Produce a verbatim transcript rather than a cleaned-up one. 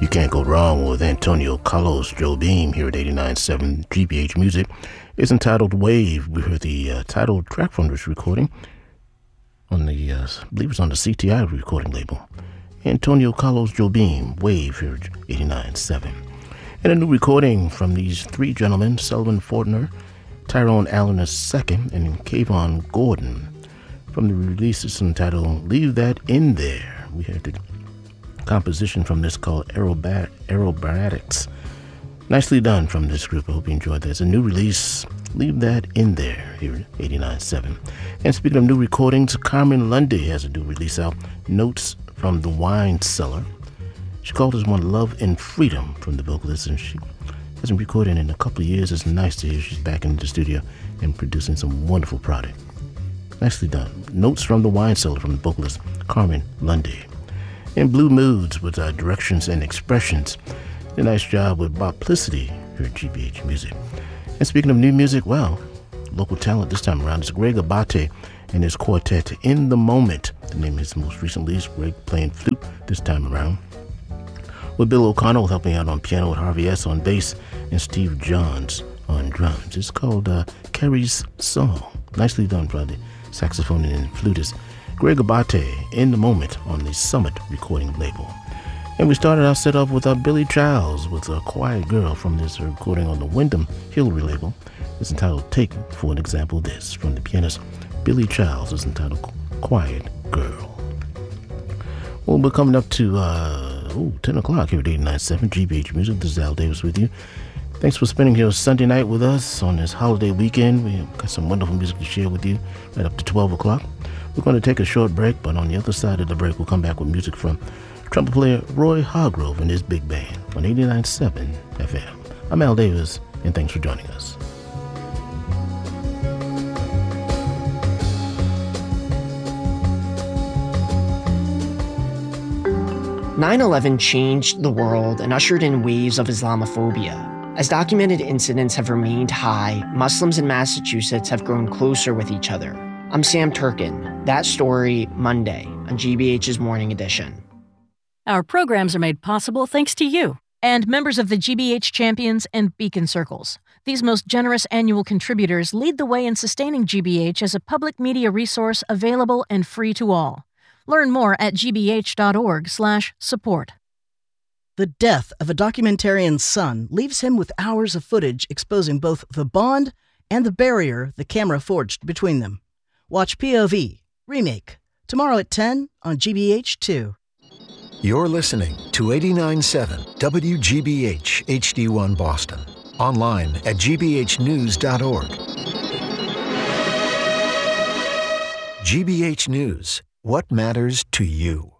You can't go wrong with Antonio Carlos Jobim here at eighty-nine point seven G B H Music. It's entitled Wave. We heard the uh, title track from this recording on the, uh, I believe it's on the C T I recording label. Antonio Carlos Jobim, Wave here at eighty-nine point seven. And a new recording from these three gentlemen, Sullivan Fortner, Tyrone Allen the second, and Kayvon Gordon. From the release is entitled Leave That In There. We heard the composition from this called Aerobat- Aerobatics. Nicely done from this group. I hope you enjoyed that. It's a new release. Leave That In There here at eighty-nine point seven. And speaking of new recordings, Carmen Lundy has a new release out, Notes from the Wine Cellar. She called this one Love and Freedom from the vocalist, and she hasn't recorded in a couple of years. It's nice to hear she's back in the studio and producing some wonderful product. Nicely done. Notes from the Wine Cellar from the vocalist Carmen Lundy. And Blue Moods with uh, Directions and Expressions. A nice job with Boplicity here at G B H Music. And speaking of new music, well, local talent this time around is Greg Abate and his quartet In the Moment. The name of his most recent release, Greg playing flute this time around. With Bill O'Connell helping out on piano, with Harvey S. on bass, and Steve Johns on drums. It's called uh, Carrie's Song. Nicely done by the saxophone and flutist Greg Abate, In the Moment, on the Summit recording label. And we started our set off with uh, Billy Childs with A Quiet Girl from this recording on the Wyndham Hillary label. It's entitled Take for an Example This from the pianist Billy Childs. It's entitled Quiet Girl. Well, we're coming up to uh, ooh, ten o'clock here at eighty-nine point seven G B H Music. This is Al Davis with you. Thanks for spending your Sunday night with us on this holiday weekend. We've got some wonderful music to share with you right up to twelve o'clock. We're going to take a short break, but on the other side of the break, we'll come back with music from trumpet player Roy Hargrove and his big band on eighty-nine point seven F M. I'm Al Davis, and thanks for joining us. nine eleven changed the world and ushered in waves of Islamophobia. As documented incidents have remained high, Muslims in Massachusetts have grown closer with each other. I'm Sam Turkin. That story, Monday, on G B H's Morning Edition. Our programs are made possible thanks to you and members of the G B H Champions and Beacon Circles. These most generous annual contributors lead the way in sustaining G B H as a public media resource available and free to all. Learn more at gbh.org slash support. The death of a documentarian's son leaves him with hours of footage exposing both the bond and the barrier the camera forged between them. Watch P O V, Remake, tomorrow at ten on G B H two. You're listening to eighty-nine point seven W G B H H D one Boston. Online at g b h news dot org. G B H News. What matters to you?